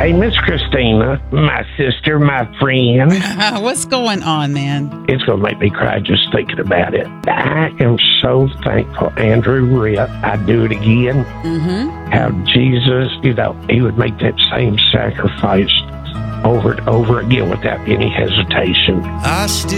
Hey, Miss Christina, my sister, my friend. What's going on, man? It's going to make me cry just thinking about it. I am so thankful Andrew Ripp. I'd do it again. Mm-hmm. How Jesus, he would make that same sacrifice over and over again without any hesitation.